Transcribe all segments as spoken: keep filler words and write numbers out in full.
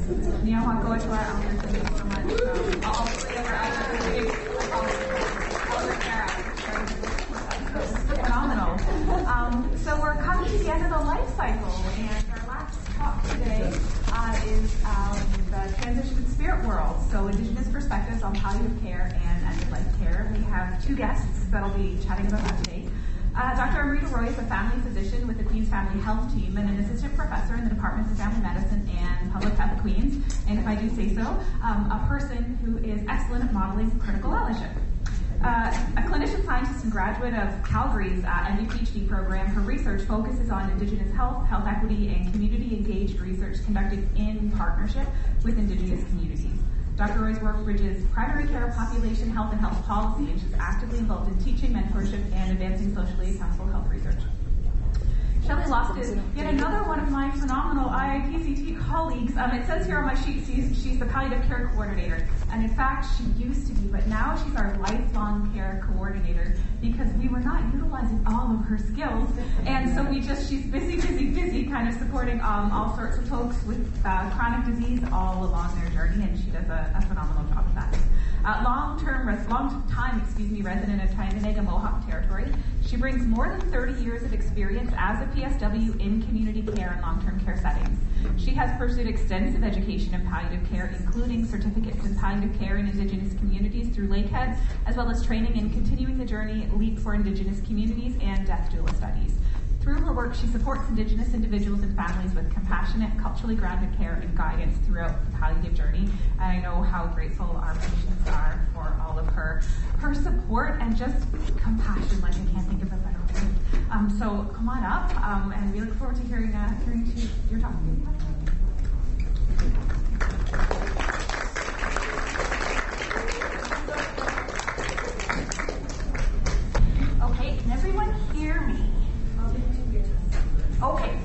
Niawakoa to our elders, thank you so much. Um, I'll also say our elders, Elder Kara. Phenomenal. Um, so we're coming to the end of the life cycle, and our last talk today uh, is um, the transition in spirit world. So Indigenous perspectives on palliative care and end-of-life care. We have two guests that'll be chatting about that today. Uh, Doctor Amrita Roy is a family physician with the Queen's Family Health Team and an assistant professor in the Departments of Family Medicine and Public Health at Queen's. And if I do say so, um, a person who is excellent at modeling critical allyship. Uh, a clinician scientist and graduate of Calgary's uh, M D PhD program, her research focuses on Indigenous health, health equity, and community-engaged research conducted in partnership with Indigenous communities. Doctor Roy's work bridges primary care, population health, and health policy, and she's actively involved in teaching, mentorship, and advancing socially accountable health research. Shelley Lost is yet another one of my phenomenal I I P C T colleagues. Um, it says here on my sheet she's, she's the palliative care coordinator. And in fact, she used to be, but now she's our lifelong care coordinator because we were not utilizing all of her skills. And so we just, she's busy, busy, busy kind of supporting um, all sorts of folks with uh, chronic disease all along their journey, and she does a, a phenomenal job of that. Uh, long-term, res- long-time, excuse me, resident of Tyendinaga Mohawk Territory. She brings more than thirty years of experience as a P S W in community care and long-term care settings. She has pursued extensive education in palliative care, including certificates in palliative care in Indigenous communities through Lakehead, as well as training in continuing the journey LEAP for Indigenous communities and death doula studies. Through her work, she supports Indigenous individuals and families with compassionate, culturally grounded care and guidance throughout the palliative journey. And I know how grateful our patients are for all of her her support and just compassion, like I can't think of a better word. Um, so come on up, um, and we look forward to hearing uh, hearing to your talk. Okay, can everyone hear me? Okay.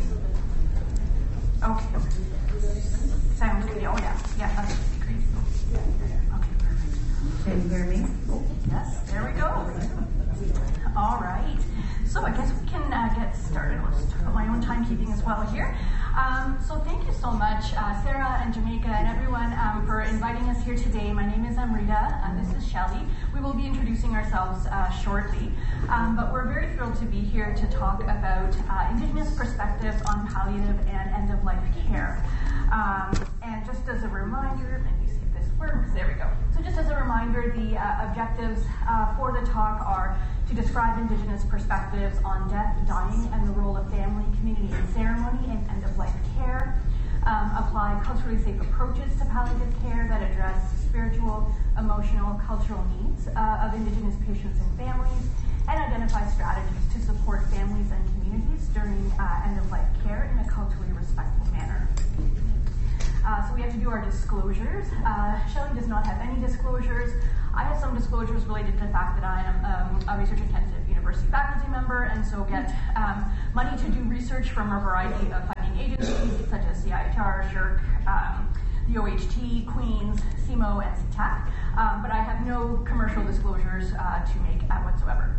Okay. Sounds good. Oh, yeah. Yeah, that's great. Okay, perfect. Can you hear me? Yes, there we go. All right. So I guess we can uh, get started. I'll just talk about my own timekeeping as well here. Um, so thank you so much, uh, Sarah and Jamaica and everyone um, for inviting us here today. My name is Amrita, and this is Shelley. We will be introducing ourselves uh, shortly, um, but we're very thrilled to be here to talk about uh, Indigenous perspectives on palliative and end-of-life care. Um, and just as a reminder, let me see if this works. There we go. So just as a reminder, the uh, objectives uh, for the talk are to describe Indigenous perspectives on death, dying, and the role of family, community, and ceremony in end-of-life care, um, apply culturally safe approaches to palliative care that address spiritual, emotional, cultural needs uh, of Indigenous patients and families, and identify strategies to support families and communities during uh, end-of-life care in a culturally respectful manner. Uh, so we have to do our disclosures. Uh, Shelley does not have any disclosures. I have some disclosures related to the fact that I am um, a research-intensive university faculty member, and so get um, money to do research from a variety of funding agencies, such as C I H R, S H R C, um, the O H T, Queen's, C M O, and C T A C. Um, but I have no commercial disclosures uh, to make uh, whatsoever.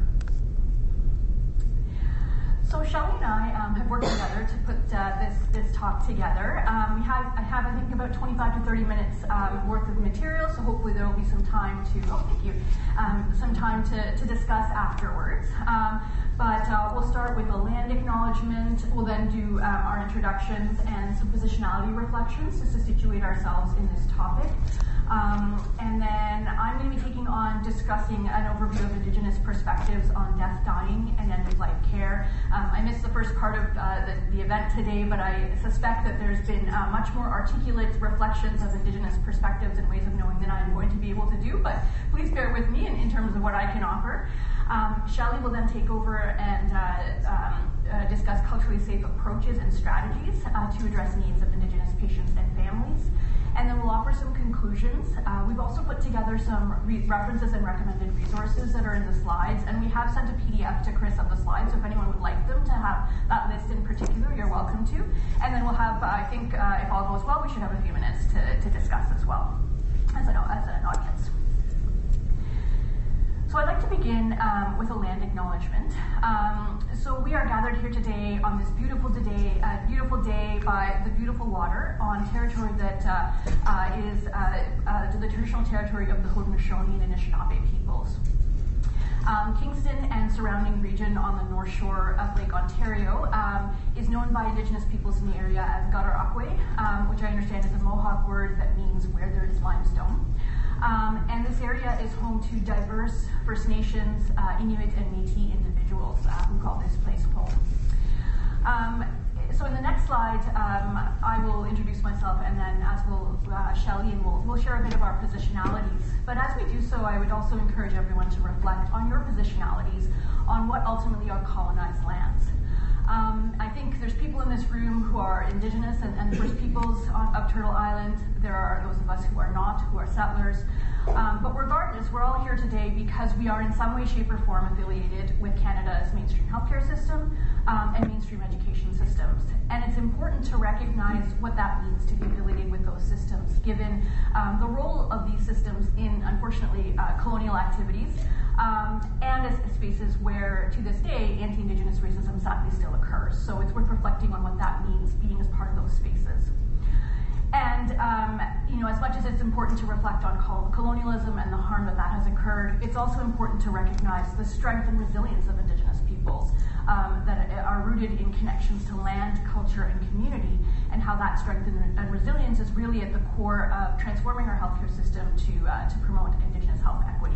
So Shelley and I um, have worked together to put uh, this this talk together. Um, we have I have I think about twenty-five to thirty minutes um, worth of material, so hopefully there will be some time to oh thank you um, some time to, to discuss afterwards. Um, but uh, we'll start with a land acknowledgement. We'll then do um, our introductions and some positionality reflections just to situate ourselves in this topic. Um, and then I'm going to be taking on discussing an overview of Indigenous perspectives on death, dying, and end-of-life care. Um, I missed the first part of uh, the, the event today, but I suspect that there's been uh, much more articulate reflections of Indigenous perspectives and ways of knowing than I'm going to be able to do, but please bear with me in, in terms of what I can offer. Um, Shelley will then take over and uh, um, uh, discuss culturally safe approaches and strategies uh, to address needs of Indigenous patients and families. And then we'll offer some conclusions. Uh, we've also put together some re- references and recommended resources that are in the slides, and we have sent a P D F to Chris of the slides, so if anyone would like them to have that list in particular, you're welcome to. And then we'll have, uh, I think, uh, if all goes well, we should have a few minutes to, to discuss as well as an, as an audience. So I'd like to begin um, with a land acknowledgement. Um, so we are gathered here today on this beautiful day, uh, beautiful day by the beautiful water on territory that uh, uh, is uh, uh, the traditional territory of the Haudenosaunee and Anishinaabe peoples. Um, Kingston and surrounding region on the north shore of Lake Ontario um, is known by Indigenous peoples in the area as Gadarakwe, um, which I understand is a Mohawk word that means where there is limestone. Um, and this area is home to diverse First Nations, uh, Inuit, and Métis individuals uh, who call this place home. Um, so in the next slide, um, I will introduce myself, and then as will uh, Shelley, and we'll, we'll share a bit of our positionalities. But as we do so, I would also encourage everyone to reflect on your positionalities on what ultimately are colonized lands. Um, I think there's people in this room who are Indigenous and, and First Peoples on, of Turtle Island. There are those of us who are not, who are settlers. Um, but regardless, we're all here today because we are in some way, shape, or form affiliated with Canada's mainstream healthcare system um, and mainstream education systems. And it's important to recognize what that means to be affiliated with those systems, given um, the role of these systems in, unfortunately, uh, colonial activities, um, and as spaces where, to this day, anti-Indigenous racism sadly still occurs. So it's worth reflecting on what that means, being as part of those spaces. And, um, you know, as much as it's important to reflect on colonialism and the harm that that has occurred, it's also important to recognize the strength and resilience of Indigenous peoples um, that are rooted in connections to land, culture, and community, and how that strength and, and resilience is really at the core of transforming our healthcare system to, uh, to promote Indigenous health equity.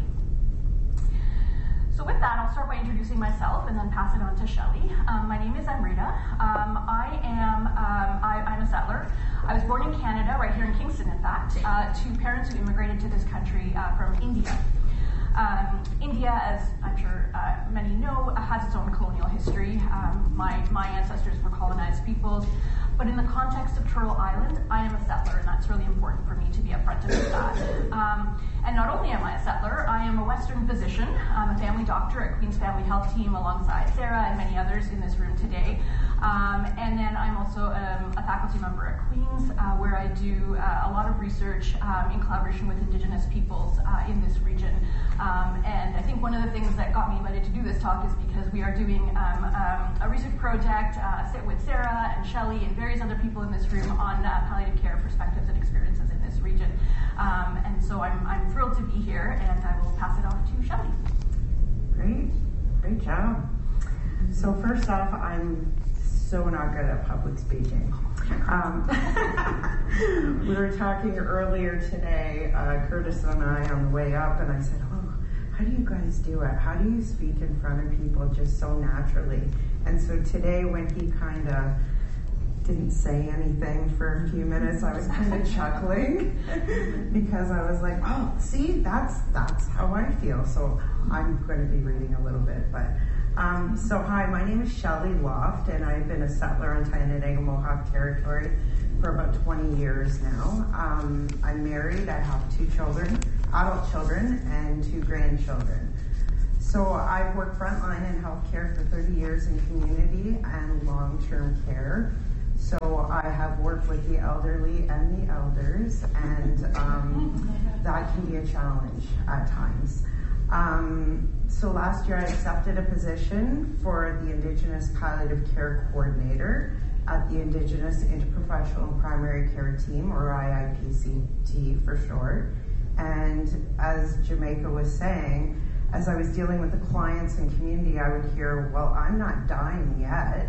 So with that, I'll start by introducing myself and then pass it on to Shelley. Um, my name is Amrita. Um, I am um, I, I'm a settler. I was born in Canada, right here in Kingston, in fact, uh, to parents who immigrated to this country uh, from India. Um, India, as I'm sure uh, many know, has its own colonial history. Um, my, my ancestors were colonized peoples. But in the context of Turtle Island, I am a settler, and that's really important for me to be upfront about that. Um, and not only am I a settler, I am a Western physician. I'm a family doctor at Queen's Family Health Team alongside Sarah and many others in this room today. Um, and then I'm also um, a faculty member at Queen's, uh, where I do uh, a lot of research um, in collaboration with Indigenous peoples uh, in this region. Um, and I think one of the things that got me invited to do this talk is because we are doing um, um, a research project uh, with Sarah and Shelley and various other people in this room on uh, palliative care perspectives and experiences in this region. Um, and so I'm, I'm thrilled to be here, and I will pass it off to Shelley. Great, great job. So first off, I'm so not good at public speaking. Um, we were talking earlier today, uh, Curtis and I, on the way up, and I said, oh, how do you guys do it? How do you speak in front of people just so naturally? And so today, when he kind of didn't say anything for a few minutes, I was kind of chuckling because I was like, oh, see, that's that's how I feel. So I'm going to be reading a little bit, but Um, so hi, my name is Shelley Loft, and I've been a settler on Tyendinaga Mohawk territory for about twenty years now. Um, I'm married, I have two children, adult children, and two grandchildren. So I've worked frontline in healthcare for thirty years in community and long-term care. So I have worked with the elderly and the elders, and um, that can be a challenge at times. Um, so last year I accepted a position for the Indigenous Palliative Care Coordinator at the Indigenous Interprofessional and Primary Care Team, or I I P C T for short. And as Jamaica was saying, as I was dealing with the clients and community, I would hear, well, I'm not dying yet.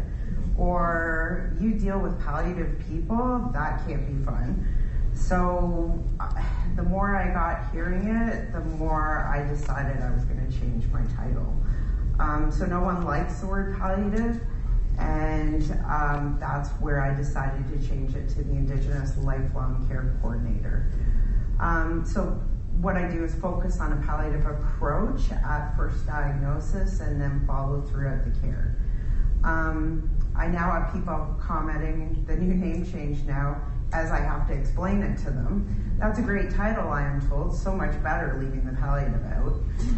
Or you deal with palliative people, that can't be fun. So uh, the more I got hearing it, the more I decided I was going to change my title. Um, so no one likes the word palliative, and um, that's where I decided to change it to the Indigenous Lifelong Care Coordinator. Um, so what I do is focus on a palliative approach at first diagnosis and then follow throughout the care. Um, I now have people commenting the new name change now as I have to explain it to them. That's a great title, I am told. So much better leaving the palliative out.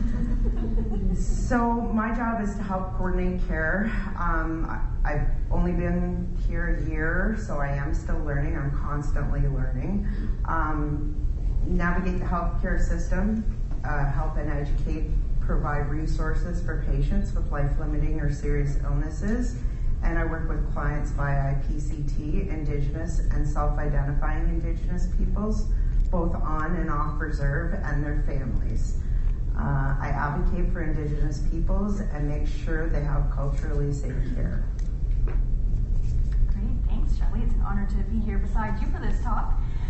So my job is to help coordinate care. Um, I've only been here a year, so I am still learning. I'm constantly learning. Um, navigate the healthcare system, uh, help and educate provide resources for patients with life-limiting or serious illnesses. And I work with clients via I P C T, Indigenous and self-identifying Indigenous peoples, both on and off reserve, and their families. Uh, I advocate for Indigenous peoples and make sure they have culturally safe care. Great, thanks, Shelley. It's an honor to be here beside you for this talk.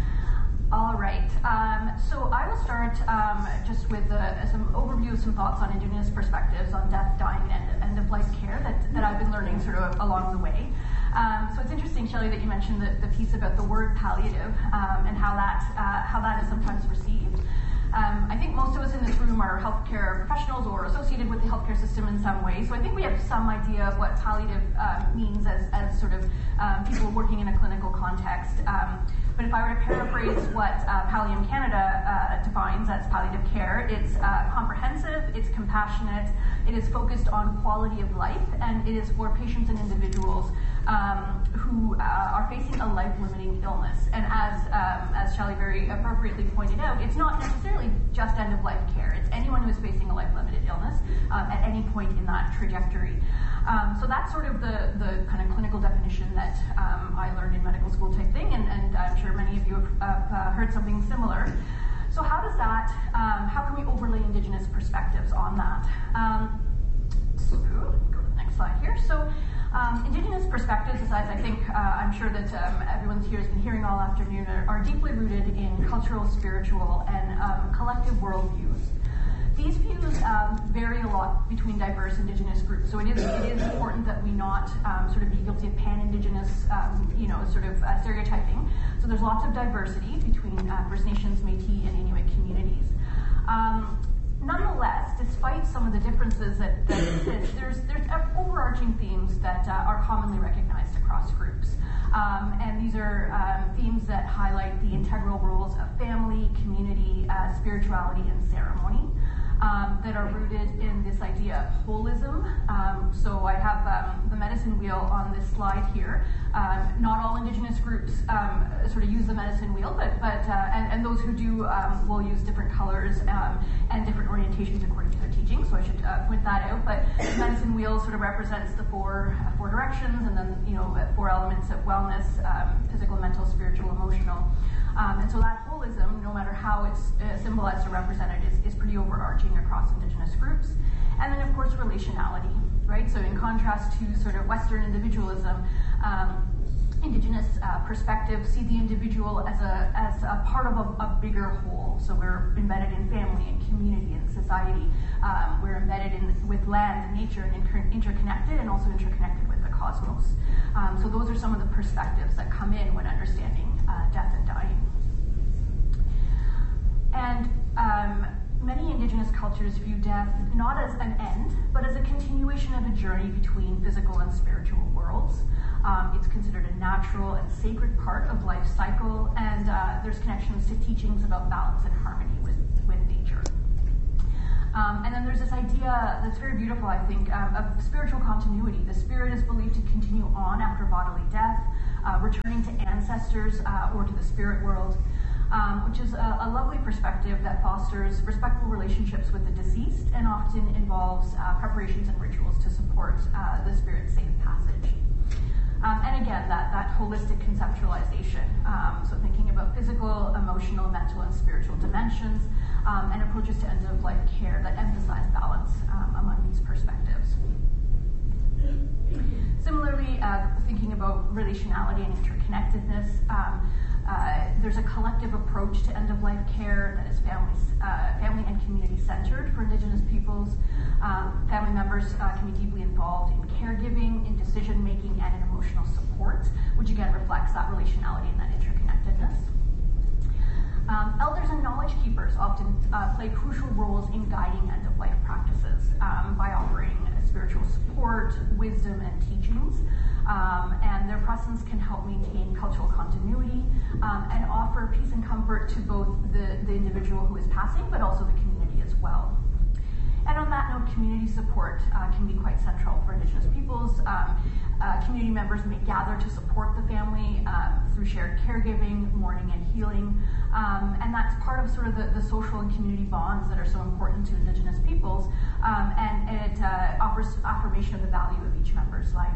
All right, um, so I will start um, just with uh, some overview, some thoughts on Indigenous perspectives on death, dying, and end-of-life care that, that I've been learning sort of along the way. Um, so it's interesting, Shelley, that you mentioned the, the piece about the word palliative um, and how that uh, how that is sometimes received. Um, I think most of us in this room are healthcare professionals or associated with the healthcare system in some way, so I think we have some idea of what palliative uh, means as, as sort of um, people working in a clinical context. Um, but if I were to paraphrase what uh, Pallium Canada uh, defines as palliative care, it's uh, comprehensive, it's compassionate, it is focused on quality of life, and it is for patients and individuals um, who uh, are facing a life-limiting illness. And as um, as Shelley very appropriately pointed out, it's not necessarily just end-of-life care. It's anyone who is facing a life-limited illness um, at any point in that trajectory. Um, so that's sort of the, the kind of clinical definition that um, I learned in medical school type thing, and, and I'm sure many of you have, have uh, heard something similar. So how does that, um, how can we overlay Indigenous perspectives on that? Um, so, go to the next slide here. So um, Indigenous perspectives, as I think uh, I'm sure that um, everyone here has been hearing all afternoon, are, are deeply rooted in cultural, spiritual, and um, collective worldviews. These views um, vary a lot between diverse Indigenous groups, so it is it is important that we not um, sort of be guilty of pan-Indigenous, um, you know, sort of uh, stereotyping. So there's lots of diversity between uh, First Nations, Métis, and Inuit communities. Um, nonetheless, despite some of the differences that, that exist, there's there's overarching themes that uh, are commonly recognized across groups. Um, and these are um, themes that highlight the integral roles of family, community, uh, spirituality, and ceremony. Um, that are rooted in this idea of holism. Um, so I have um, the medicine wheel on this slide here. Um, not all Indigenous groups um, sort of use the medicine wheel, but but uh, and, and those who do um, will use different colors um, and different orientations according to their teaching. So I should uh, point that out. But the medicine wheel sort of represents the four uh, four directions, and then you know four elements of wellness: um, physical, mental, spiritual, emotional. Um, and so that holism, no matter how it's uh, symbolized or represented, is, is pretty overarching across Indigenous groups. And then, of course, relationality, right? So in contrast to sort of Western individualism, um, Indigenous uh, perspectives see the individual as a as a part of a, a bigger whole. So we're embedded in family and community and society. Um, we're embedded in with land and nature and inter- interconnected, and also interconnected with the cosmos. Um, so those are some of the perspectives that come in when understanding uh, death and dying. And um, many Indigenous cultures view death not as an end, but as a continuation of a journey between physical and spiritual worlds. Um, it's considered a natural and sacred part of life's cycle, and uh, there's connections to teachings about balance and harmony with, with nature. Um, and then there's this idea that's very beautiful, I think, um, of spiritual continuity. The spirit is believed to continue on after bodily death, uh, returning to ancestors uh, or to the spirit world. Um, which is a, a lovely perspective that fosters respectful relationships with the deceased and often involves uh, preparations and rituals to support uh, the spirit's safe passage. Um, and again, that, that holistic conceptualization, um, so thinking about physical, emotional, mental, and spiritual dimensions, um, and approaches to end-of-life care that emphasize balance um, among these perspectives. Similarly, uh, thinking about relationality and interconnectedness, um, Uh, there's a collective approach to end-of-life care that is family, uh, family and community-centered for Indigenous peoples. Um, family members uh, can be deeply involved in caregiving, in decision-making, and in emotional support, which again reflects that relationality and that interconnectedness. Um, elders and knowledge keepers often uh, play crucial roles in guiding end-of-life practices um, by offering spiritual support, wisdom, and teachings. Um, and their presence can help maintain cultural continuity um, and offer peace and comfort to both the, the individual who is passing, but also the community as well. And on that note, community support uh, can be quite central for Indigenous peoples. Um, uh, community members may gather to support the family uh, through shared caregiving, mourning, and healing. Um, and that's part of sort of the, the social and community bonds that are so important to Indigenous peoples. Um, and, and it uh, offers affirmation of the value of each member's life.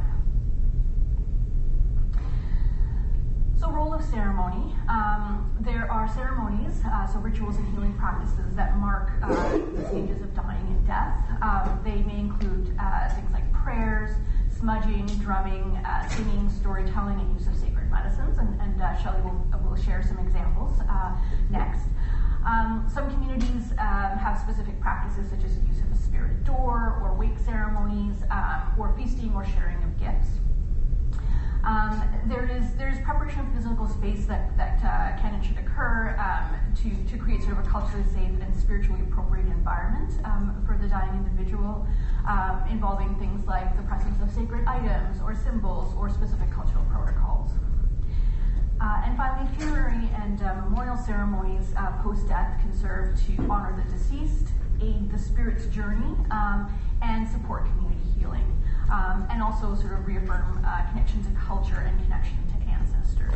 So, role of ceremony. Um, there are ceremonies, uh, so rituals and healing practices that mark uh, the stages of dying and death. Um, they may include uh, things like prayers, smudging, drumming, uh, singing, storytelling, and use of sacred medicines. And, and uh, Shelley will, will share some examples uh, next. Um, some communities um, have specific practices such as the use of a spirit door or wake ceremonies, um, or feasting or sharing of gifts. Um, there is there's preparation of physical space that, that uh, can and should occur um, to, to create sort of a culturally safe and spiritually appropriate environment um, for the dying individual, um, involving things like the presence of sacred items or symbols or specific cultural protocols. Uh, and finally, funerary and uh, memorial ceremonies uh, post-death can serve to honor the deceased, aid the spirit's journey, um, and support community healing. Um, and also sort of reaffirm uh, connection to culture and connection to ancestors.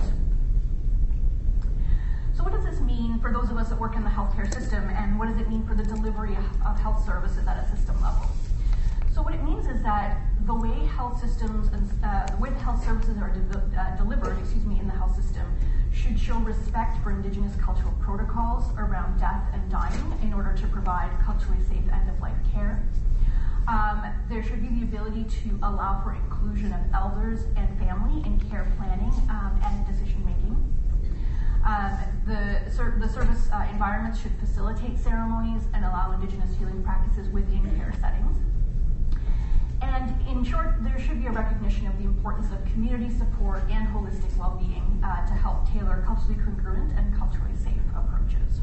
So what does this mean for those of us that work in the healthcare system, and what does it mean for the delivery of health services at a system level? So what it means is that the way health systems and uh, the way the health services are de- uh, delivered, excuse me, in the health system should show respect for Indigenous cultural protocols around death and dying in order to provide culturally safe end-of-life care. Um, there should be the ability to allow for inclusion of elders and family in care planning um, and decision making. Um, the, ser- the service uh, environments should facilitate ceremonies and allow Indigenous healing practices within care settings. And in short, there should be a recognition of the importance of community support and holistic well-being uh, to help tailor culturally congruent and culturally safe approaches.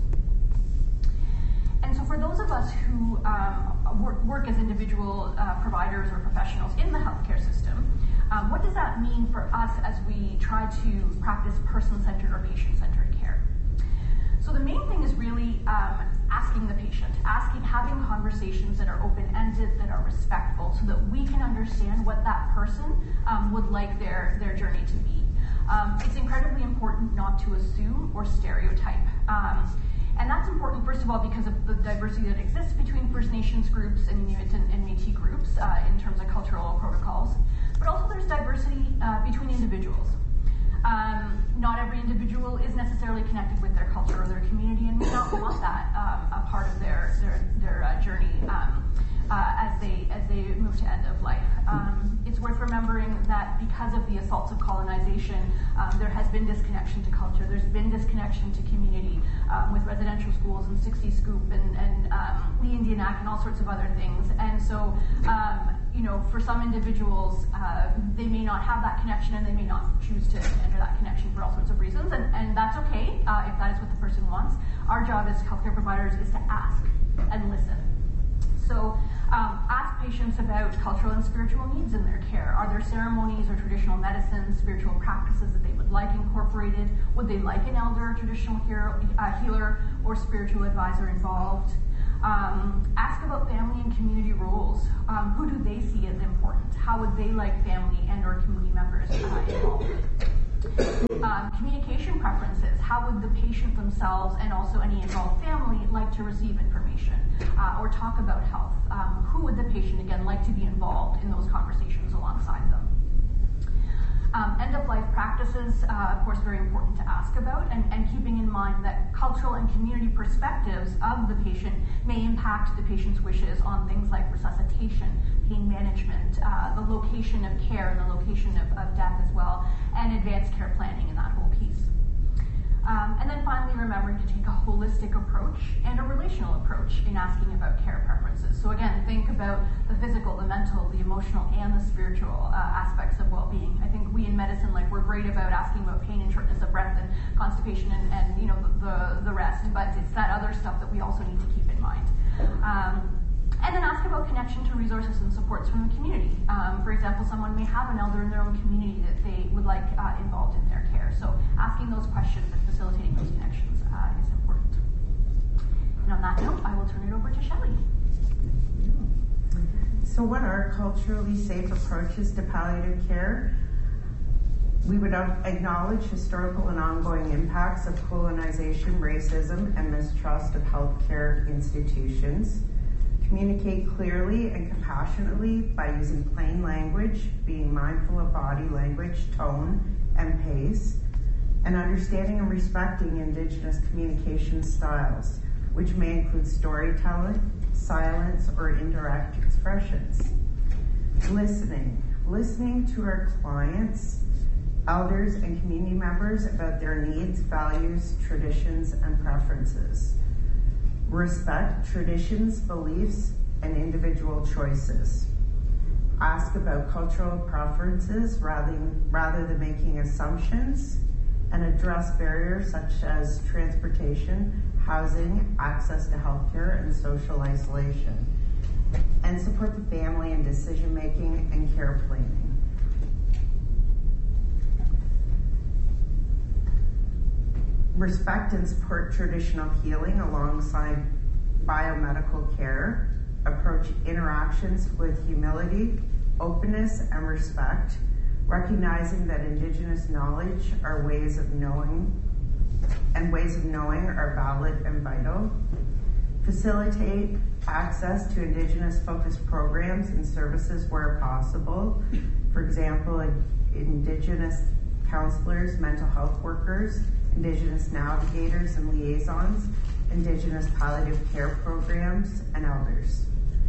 And so for those of us who um, work, work as individual uh, providers or professionals in the healthcare system, um, what does that mean for us as we try to practice person-centered or patient-centered care? So the main thing is really um, asking the patient, asking, having conversations that are open-ended, that are respectful, so that we can understand what that person um, would like their, their journey to be. Um, it's incredibly important not to assume or stereotype. Um, And that's important, first of all, because of the diversity that exists between First Nations groups and Inuit and, and Métis groups uh, in terms of cultural protocols. But also there's diversity uh, between individuals. Um, not every individual is necessarily connected with their culture or their community and may not want that um, a part of their, their, their uh, journey um, uh, as they as they move to end of life. Um, it's worth remembering that because of the assaults of colonization, um, there has been disconnection to culture. There's been disconnection to community um, with residential schools and sixty Scoop and, and um, the Indian Act and all sorts of other things. And so, um, you know, for some individuals, uh, they may not have that connection and they may not choose to enter that connection for all sorts of reasons. And, and that's okay uh, if that is what the person wants. Our job as healthcare providers is to ask and listen. So um, ask patients about cultural and spiritual needs in their care. Are there ceremonies or traditional medicines, spiritual practices that they would like incorporated? Would they like an elder, traditional hero, uh, healer, or spiritual advisor involved? Um, ask about family and community roles. Um, who do they see as important? How would they like family and or community members uh, involved? Um, communication preferences. How would the patient themselves and also any involved family like to receive information uh, or talk about health? Um, who would the patient, again, like to be involved in those conversations alongside them? Um, end-of-life practices, uh, of course, very important to ask about, and, and keeping in mind that cultural and community perspectives of the patient may impact the patient's wishes on things like resuscitation, pain management, uh, the location of care and the location of, of death as well, and advanced care planning in that whole piece. Um, and then finally, remembering to take a holistic approach and a relational approach in asking about care preferences. So again, think about the physical, the mental, the emotional, and the spiritual uh, aspects of well-being. I think we in medicine, like, we're great about asking about pain and shortness of breath and constipation and, and you know, the, the rest, but it's that other stuff that we also need to keep in mind. Um, And then ask about connection to resources and supports from the community. Um, for example, someone may have an elder in their own community that they would like uh, involved in their care. So asking those questions and facilitating those connections uh, is important. And on that note, I will turn it over to Shelley. So what are culturally safe approaches to palliative care? We would acknowledge historical and ongoing impacts of colonization, racism, and mistrust of healthcare institutions. Communicate clearly and compassionately by using plain language, being mindful of body language, tone, and pace, and understanding and respecting Indigenous communication styles, which may include storytelling, silence, or indirect expressions. Listening. Listening to our clients, elders, and community members about their needs, values, traditions, and preferences. Respect traditions, beliefs, and individual choices. Ask about cultural preferences rather, rather than making assumptions, and address barriers such as transportation, housing, access to healthcare, and social isolation. And support the family in decision-making and care planning. Respect and support traditional healing alongside biomedical care. Approach interactions with humility, openness, and respect, recognizing that Indigenous knowledge are ways of knowing, and ways of knowing are valid and vital. Facilitate access to Indigenous-focused programs and services where possible. For example, Indigenous counselors, mental health workers, Indigenous navigators and liaisons, Indigenous palliative care programs, and elders.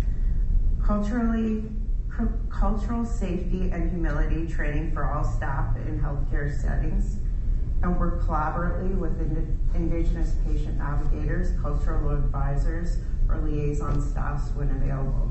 Culturally, cu- cultural safety and humility training for all staff in healthcare settings, and work collaboratively with ind- Indigenous patient navigators, cultural advisors, or liaison staffs when available.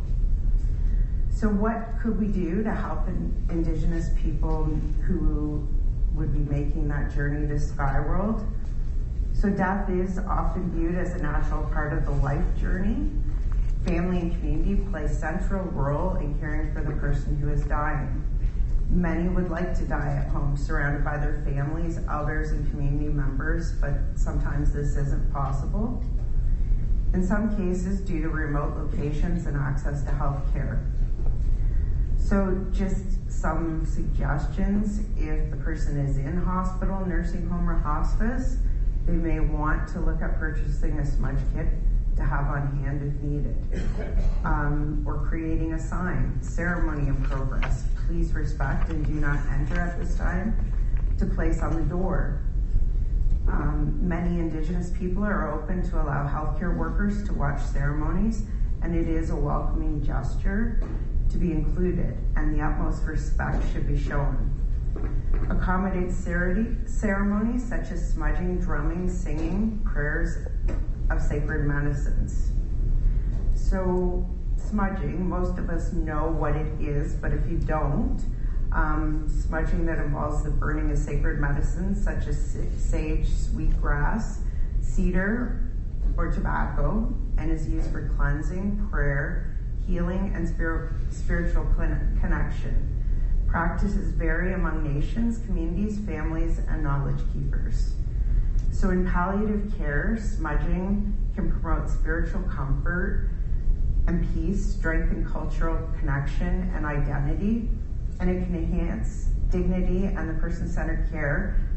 So what could we do to help in- Indigenous people who would be making that journey to Sky World? So death is often viewed as a natural part of the life journey. Family and community play a central role in caring for the person who is dying. Many would like to die at home, surrounded by their families, elders, and community members, but sometimes this isn't possible. In some cases, due to remote locations and access to health care. So just some suggestions: if the person is in hospital, nursing home, or hospice, they may want to look at purchasing a smudge kit to have on hand if needed. Um, or creating a sign, ceremony in progress, please respect and do not enter at this time, to place on the door. Um, many Indigenous people are open to allow healthcare workers to watch ceremonies, and it is a welcoming gesture to be included, and the utmost respect should be shown. Accommodate ceremonies such as smudging, drumming, singing, prayers of sacred medicines. So smudging, most of us know what it is, but if you don't, um, smudging that involves the burning of sacred medicines such as sage, sweetgrass, cedar, or tobacco, and is used for cleansing, prayer, healing, and spirit, spiritual connection. Practices vary among nations, communities, families, and knowledge keepers. So in palliative care, smudging can promote spiritual comfort and peace, strengthen cultural connection and identity, and it can enhance dignity and the person-centered care